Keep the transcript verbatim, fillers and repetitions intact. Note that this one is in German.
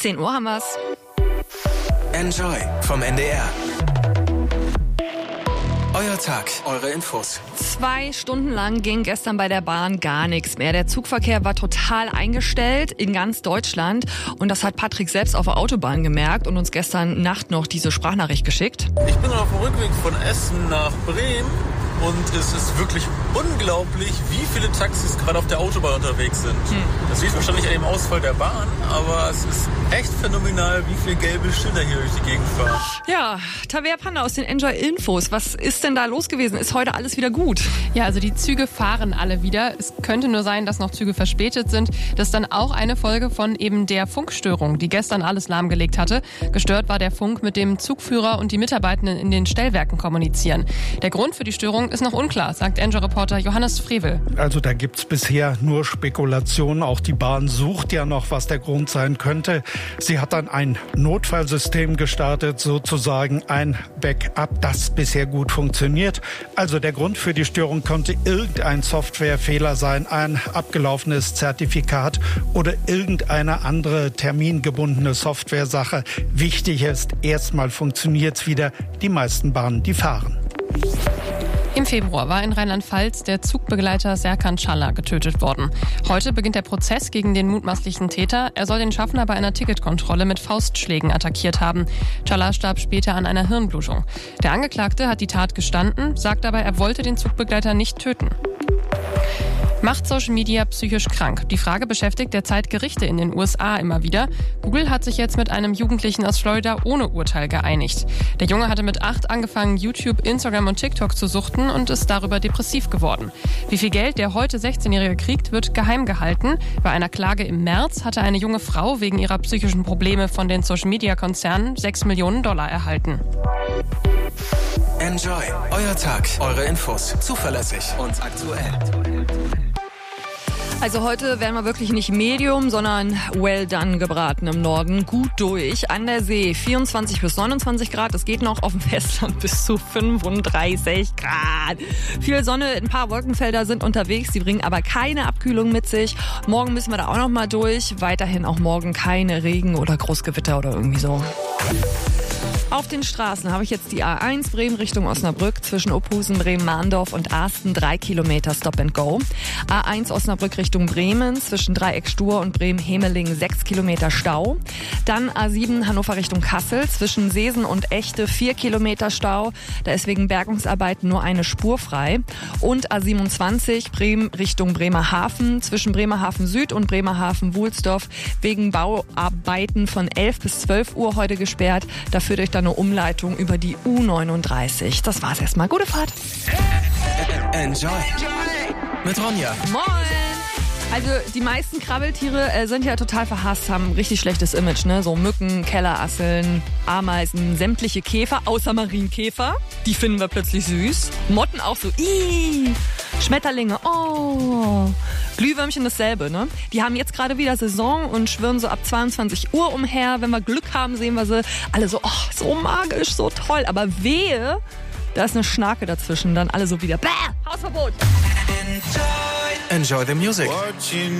zehn Uhr haben wir's. Enjoy vom N D R. Euer Tag, eure Infos. Zwei Stunden lang ging gestern bei der Bahn gar nichts mehr. Der Zugverkehr war total eingestellt in ganz Deutschland. Und das hat Patrick selbst auf der Autobahn gemerkt und uns gestern Nacht noch diese Sprachnachricht geschickt. Ich bin auf dem Rückweg von Essen nach Bremen. Und es ist wirklich unglaublich, wie viele Taxis gerade auf der Autobahn unterwegs sind. Hm. Das liegt wahrscheinlich an dem Ausfall der Bahn, aber es ist echt phänomenal, wie viele gelbe Schilder hier durch die Gegend fahren. Ja, Tabea Panda aus den Enjoy Infos. Was ist denn da los gewesen? Ist heute alles wieder gut? Ja, also die Züge fahren alle wieder. Es könnte nur sein, dass noch Züge verspätet sind. Das ist dann auch eine Folge von eben der Funkstörung, die gestern alles lahmgelegt hatte. Gestört war der Funk, mit dem Zugführer und die Mitarbeitenden in den Stellwerken kommunizieren. Der Grund für die Störung ist noch unklar, sagt Enjoy-Reporter Johannes Frevel. Also da gibt's bisher nur Spekulationen. Auch die Bahn sucht ja noch, was der Grund sein könnte. Sie hat dann ein Notfallsystem gestartet, sozusagen ein Backup, das bisher gut funktioniert. Also der Grund für die Störung könnte irgendein Softwarefehler sein, ein abgelaufenes Zertifikat oder irgendeine andere termingebundene Softwaresache. Wichtig ist, erstmal funktioniert's wieder. Die meisten Bahnen, die fahren. Im Februar war in Rheinland-Pfalz der Zugbegleiter Serkan Çağlar getötet worden. Heute beginnt der Prozess gegen den mutmaßlichen Täter. Er soll den Schaffner bei einer Ticketkontrolle mit Faustschlägen attackiert haben. Çağlar starb später an einer Hirnblutung. Der Angeklagte hat die Tat gestanden, sagt aber, er wollte den Zugbegleiter nicht töten. Macht Social Media psychisch krank? Die Frage beschäftigt derzeit Gerichte in den U S A immer wieder. Google hat sich jetzt mit einem Jugendlichen aus Florida ohne Urteil geeinigt. Der Junge hatte mit acht angefangen, YouTube, Instagram und TikTok zu suchten und ist darüber depressiv geworden. Wie viel Geld der heute sechzehnjährige kriegt, wird geheim gehalten. Bei einer Klage im März hatte eine junge Frau wegen ihrer psychischen Probleme von den Social Media Konzernen sechs Millionen Dollar erhalten. Enjoy, euer Tag, eure Infos. Zuverlässig und aktuell. Also heute werden wir wirklich nicht Medium, sondern well done gebraten im Norden. Gut durch. An der See vierundzwanzig bis neunundzwanzig Grad. Es geht noch auf dem Festland bis zu fünfunddreißig Grad. Viel Sonne, ein paar Wolkenfelder sind unterwegs. Die bringen aber keine Abkühlung mit sich. Morgen müssen wir da auch noch mal durch. Weiterhin auch morgen keine Regen oder Großgewitter oder irgendwie so. Auf den Straßen habe ich jetzt die A eins Bremen Richtung Osnabrück zwischen Ophusen, Bremen-Mahndorf und Asten drei Kilometer Stop and Go. A eins Osnabrück Richtung Bremen zwischen Dreieck-Stur und Bremen-Hemeling sechs Kilometer Stau. Dann A sieben Hannover Richtung Kassel zwischen Seesen und Echte vier Kilometer Stau. Da ist wegen Bergungsarbeiten nur eine Spur frei. Und A siebenundzwanzig Bremen Richtung Bremerhaven zwischen Bremerhaven Süd und Bremerhaven-Wuhlsdorf wegen Bauarbeiten von elf bis zwölf Uhr heute gesperrt. Da führt euch dann eine Umleitung über die U neununddreißig. Das war's erstmal. Gute Fahrt. Enjoy mit Ronja. Moin. Also die meisten Krabbeltiere äh, sind ja total verhasst, haben ein richtig schlechtes Image, ne? So Mücken, Kellerasseln, Ameisen, sämtliche Käfer, außer Marienkäfer. Die finden wir plötzlich süß. Motten auch so. Ih. Schmetterlinge, oh. Glühwürmchen dasselbe, ne? Die haben jetzt gerade wieder Saison und schwirren so ab zweiundzwanzig Uhr umher. Wenn wir Glück haben, sehen wir sie alle so, oh, so magisch, so toll. Aber wehe, da ist eine Schnarke dazwischen. Dann alle so wieder, bäh, Hausverbot. Enjoy the music.